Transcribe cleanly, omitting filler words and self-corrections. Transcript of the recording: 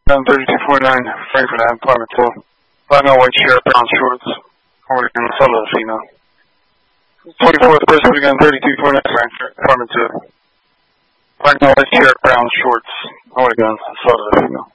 3249, Frankfurt Ave, apartment 2. Black and white shirt, brown shorts. Oregon, solo female. 24th person again, 3249, Frankfurt, apartment 2. Black and white shirt, brown shorts. Oregon, solo female.